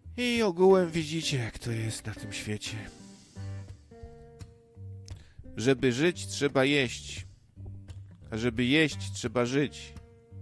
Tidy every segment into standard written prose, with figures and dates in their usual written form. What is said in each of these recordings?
I ogółem widzicie, jak to jest na tym świecie. Żeby żyć, trzeba jeść. A żeby jeść, trzeba żyć.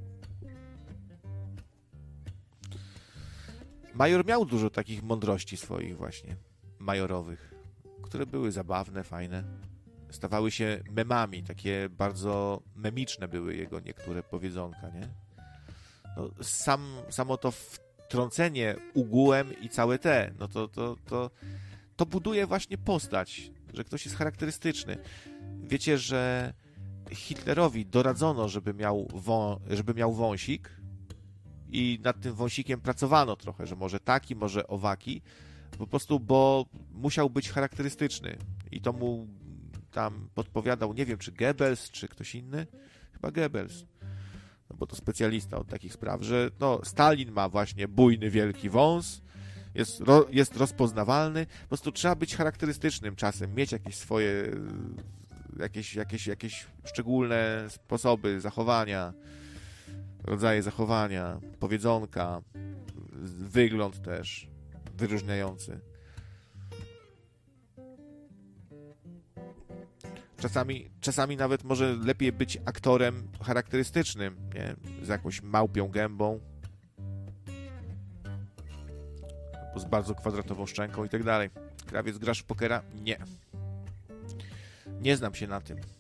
Major miał dużo takich mądrości swoich właśnie, majorowych, które były zabawne, fajne. Stawały się memami, takie bardzo memiczne były jego niektóre powiedzonka, nie? No, samo to wtrącenie ugułem i całe te, no to buduje właśnie postać, że ktoś jest charakterystyczny. Wiecie, że Hitlerowi doradzono, żeby miał wąsik i nad tym wąsikiem pracowano trochę, że może taki, może owaki, po prostu, bo musiał być charakterystyczny i to mu tam podpowiadał, nie wiem, czy Goebbels, czy ktoś inny, chyba Goebbels, no bo to specjalista od takich spraw, że no, Stalin ma właśnie bujny, wielki wąs, jest rozpoznawalny, po prostu trzeba być charakterystycznym czasem, mieć jakieś swoje jakieś szczególne sposoby zachowania, rodzaje zachowania, powiedzonka, wygląd też wyróżniający. Czasami nawet może lepiej być aktorem charakterystycznym, nie? Z jakąś małpią gębą, z bardzo kwadratową szczęką i tak dalej. Krawiec, grasz w pokera? Nie. Nie znam się na tym.